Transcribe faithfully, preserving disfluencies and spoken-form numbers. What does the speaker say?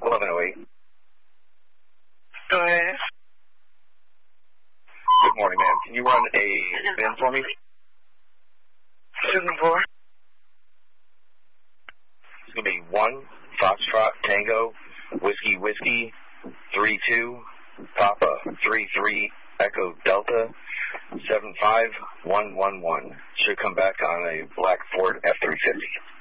eleven oh eight. Go ahead. Good morning, ma'am. Can you run a bin for me? Seven four. It's going to be one, Foxtrot, Tango, Whiskey, Whiskey, three two, Papa, three three, Echo, Delta, seven five one one one. Should come back on a black Ford F three fifty.